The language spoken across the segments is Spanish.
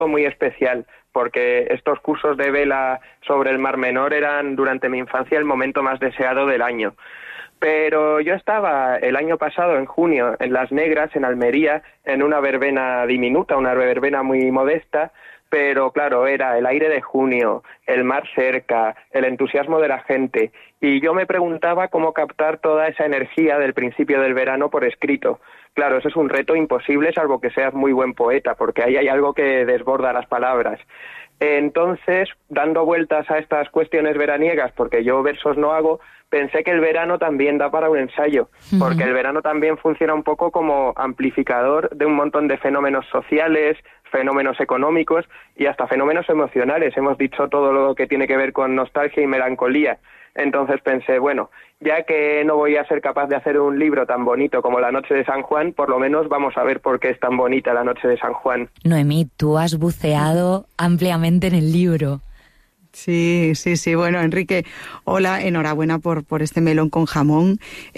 muy especial, porque estos cursos de vela sobre el Mar Menor eran durante mi infancia el momento más deseado del año. Pero yo estaba el año pasado, en junio, en Las Negras, en Almería, en una verbena diminuta, una verbena muy modesta, pero claro, era el aire de junio, el mar cerca, el entusiasmo de la gente, y yo me preguntaba cómo captar toda esa energía del principio del verano por escrito. Claro, eso es un reto imposible, salvo que seas muy buen poeta, porque ahí hay algo que desborda las palabras. Entonces, dando vueltas a estas cuestiones veraniegas, porque yo versos no hago, pensé que el verano también da para un ensayo, porque el verano también funciona un poco como amplificador de un montón de fenómenos sociales, fenómenos económicos y hasta fenómenos emocionales. Hemos dicho todo lo que tiene que ver con nostalgia y melancolía. Entonces pensé, bueno, ya que no voy a ser capaz de hacer un libro tan bonito como La Noche de San Juan, por lo menos vamos a ver por qué es tan bonita La Noche de San Juan. Noemí, tú has buceado ampliamente en el libro. Sí. Bueno, Enrique, hola, enhorabuena por este melón con jamón,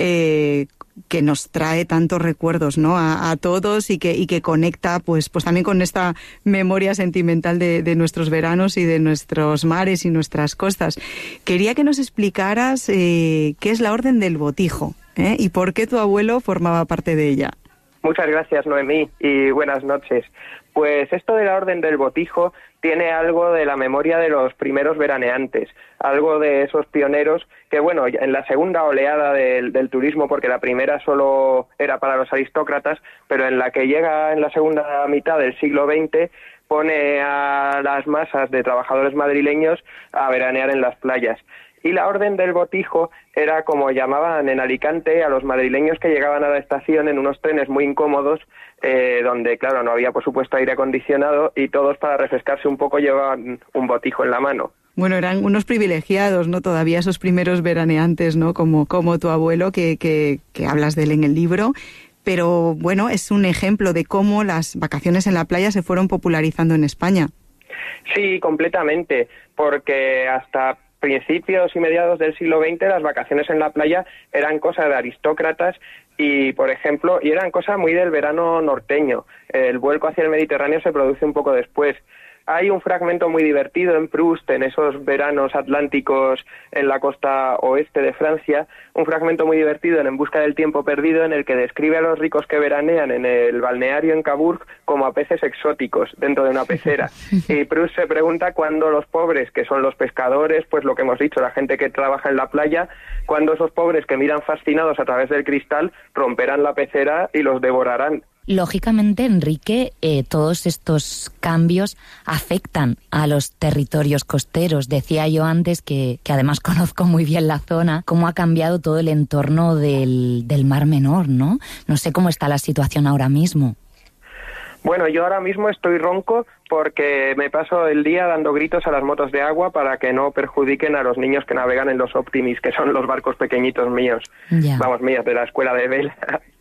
que nos trae tantos recuerdos, ¿no? A todos y que conecta, pues también con esta memoria sentimental de nuestros veranos y de nuestros mares y nuestras costas. Quería que nos explicaras qué es la Orden del Botijo, y por qué tu abuelo formaba parte de ella. Muchas gracias, Noemí, y buenas noches. Pues esto de la Orden del Botijo tiene algo de la memoria de los primeros veraneantes, algo de esos pioneros que, bueno, en la segunda oleada del turismo, porque la primera solo era para los aristócratas, pero en la que llega en la segunda mitad del siglo XX, pone a las masas de trabajadores madrileños a veranear en las playas. Y la Orden del Botijo era como llamaban en Alicante a los madrileños que llegaban a la estación en unos trenes muy incómodos, donde, claro, no había, por supuesto, aire acondicionado y todos para refrescarse un poco llevaban un botijo en la mano. Bueno, eran unos privilegiados, ¿no? Todavía esos primeros veraneantes, ¿no? Como tu abuelo, que hablas de él en el libro. Pero, bueno, es un ejemplo de cómo las vacaciones en la playa se fueron popularizando en España. Sí, completamente, porque hasta principios y mediados del siglo XX las vacaciones en la playa eran cosa de aristócratas y, por ejemplo, y eran cosa muy del verano norteño. El vuelco hacia el Mediterráneo se produce un poco después. Hay un fragmento muy divertido en Proust, en esos veranos atlánticos en la costa oeste de Francia, un fragmento muy divertido en Busca del tiempo perdido, en el que describe a los ricos que veranean en el balneario en Cabourg como a peces exóticos dentro de una pecera. Y Proust se pregunta cuándo los pobres, que son los pescadores, pues lo que hemos dicho, la gente que trabaja en la playa, cuándo esos pobres que miran fascinados a través del cristal romperán la pecera y los devorarán. Lógicamente, Enrique, todos estos cambios afectan a los territorios costeros. Decía yo antes que además conozco muy bien la zona, cómo ha cambiado todo el entorno del Mar Menor, ¿no? No sé cómo está la situación ahora mismo. Bueno, yo ahora mismo estoy ronco porque me paso el día dando gritos a las motos de agua para que no perjudiquen a los niños que navegan en los Optimis, que son los barcos pequeñitos míos. Ya. Vamos, míos, de la escuela de vela.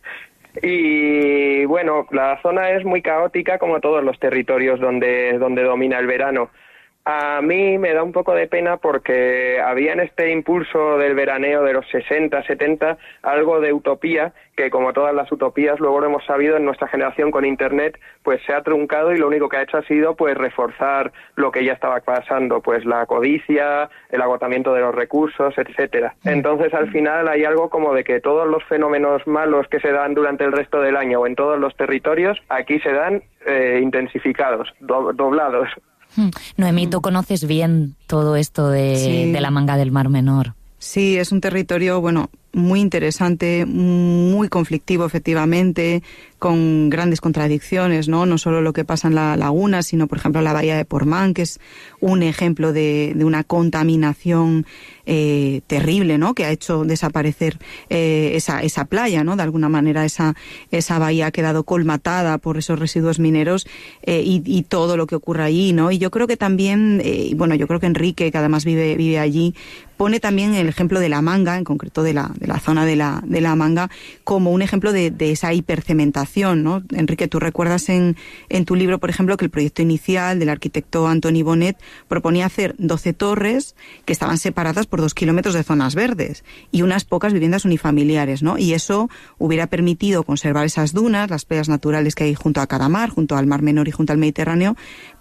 Y bueno, la zona es muy caótica como todos los territorios donde domina el verano. A mí me da un poco de pena porque había en este impulso del veraneo de los 60, 70 algo de utopía que, como todas las utopías, luego lo hemos sabido en nuestra generación con Internet, pues se ha truncado y lo único que ha hecho ha sido pues reforzar lo que ya estaba pasando, pues la codicia, el agotamiento de los recursos, etcétera. Entonces, al final hay algo como de que todos los fenómenos malos que se dan durante el resto del año o en todos los territorios, aquí se dan intensificados, doblados. Noemí, tú conoces bien todo esto de la Manga del Mar Menor. Sí, es un territorio, bueno, muy interesante, muy conflictivo, efectivamente, con grandes contradicciones, ¿no? No solo lo que pasa en la laguna, sino, por ejemplo, la bahía de Portmán, que es un ejemplo de una contaminación terrible, ¿no? Que ha hecho desaparecer esa playa, ¿no? De alguna manera esa bahía ha quedado colmatada por esos residuos mineros y todo lo que ocurre allí, ¿no? Y yo creo que también, bueno, yo creo que Enrique, que además vive allí, pone también el ejemplo de la Manga, en concreto de la zona de la Manga, como un ejemplo de esa hipercementación, ¿no? Enrique, tú recuerdas en tu libro, por ejemplo, que el proyecto inicial del arquitecto Antoni Bonet proponía hacer 12 torres que estaban separadas por 2 kilómetros de zonas verdes y unas pocas viviendas unifamiliares, ¿no? Y eso hubiera permitido conservar esas dunas, las playas naturales que hay junto a cada mar, junto al Mar Menor y junto al Mediterráneo,